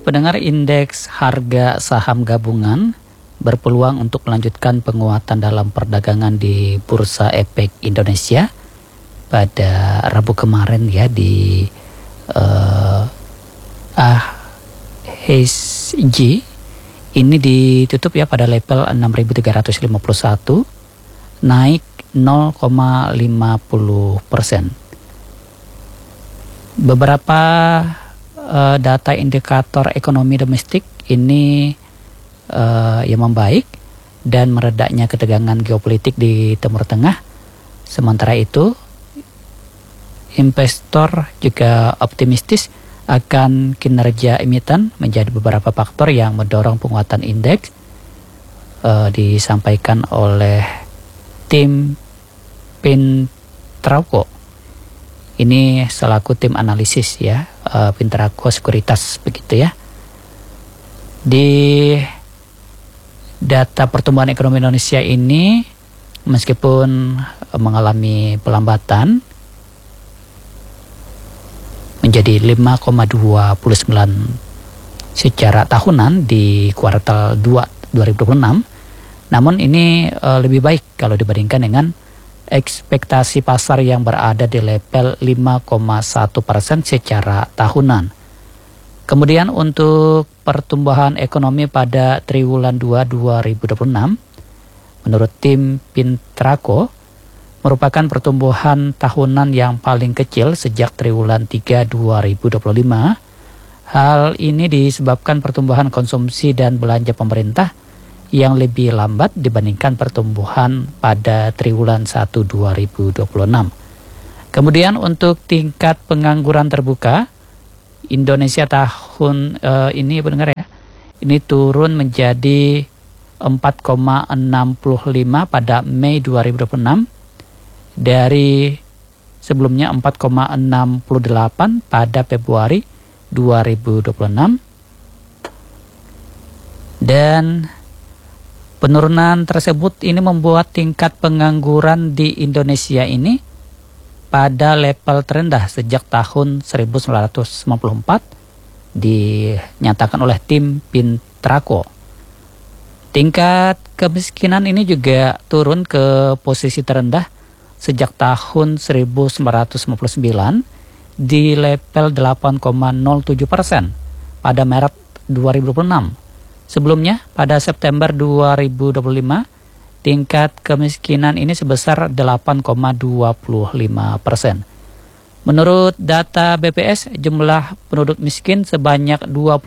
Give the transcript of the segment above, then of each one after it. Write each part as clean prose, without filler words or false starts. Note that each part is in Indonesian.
Pendengar, indeks harga saham gabungan berpeluang untuk melanjutkan penguatan dalam perdagangan di Bursa Efek Indonesia pada Rabu kemarin ya di IHSG ini ditutup ya pada level 6.351, naik 0,50%. Beberapa data indikator ekonomi domestik ini yang membaik dan meredaknya ketegangan geopolitik di Timur Tengah. Sementara itu, investor juga optimistis akan kinerja emiten menjadi beberapa faktor yang mendorong penguatan indeks, disampaikan oleh tim Pintrako. Ini selaku tim analisis ya, Pintrako Sekuritas begitu ya. Di data pertumbuhan ekonomi Indonesia ini meskipun mengalami pelambatan menjadi 5,29 secara tahunan di kuartal 2 2026, namun ini lebih baik kalau dibandingkan dengan ekspektasi pasar yang berada di level 5,1% secara tahunan. Kemudian untuk pertumbuhan ekonomi pada triwulan 2 2026, menurut tim Pintrako, merupakan pertumbuhan tahunan yang paling kecil sejak triwulan 3 2025. Hal ini disebabkan pertumbuhan konsumsi dan belanja pemerintah yang lebih lambat dibandingkan pertumbuhan pada triwulan 1 2026. Kemudian untuk tingkat pengangguran terbuka, Indonesia tahun ini benar ya, ini turun menjadi 4,65 pada Mei 2026 dari sebelumnya 4,68 pada Februari 2026. Dan penurunan tersebut ini membuat tingkat pengangguran di Indonesia ini pada level terendah sejak tahun 1994 dinyatakan oleh tim Pintrako. Tingkat kemiskinan ini juga turun ke posisi terendah sejak tahun 1999 di level 8,07% pada Maret 2026. Sebelumnya, pada September 2025, tingkat kemiskinan ini sebesar 8,25%. Menurut data BPS, jumlah penduduk miskin sebanyak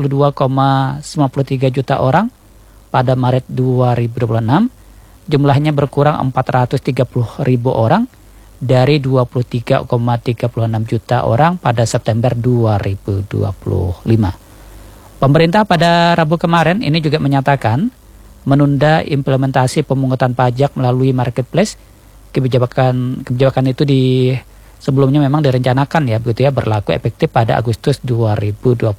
22,93 juta orang pada Maret 2026. Jumlahnya berkurang 430 ribu orang dari 23,36 juta orang pada September 2025. Pemerintah pada Rabu kemarin ini juga menyatakan menunda implementasi pemungutan pajak melalui marketplace. Kebijakan itu sebelumnya memang direncanakan ya begitu ya, berlaku efektif pada Agustus 2026.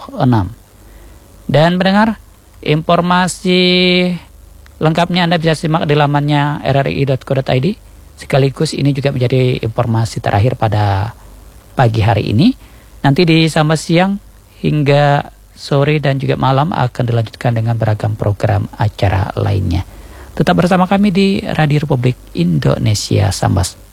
Dan mendengar informasi lengkapnya Anda bisa simak di lamannya rri.co.id. Sekaligus ini juga menjadi informasi terakhir pada pagi hari ini. Nanti di sampai siang hingga sore dan juga malam akan dilanjutkan dengan beragam program acara lainnya. Tetap bersama kami di Radio Republik Indonesia Sambas.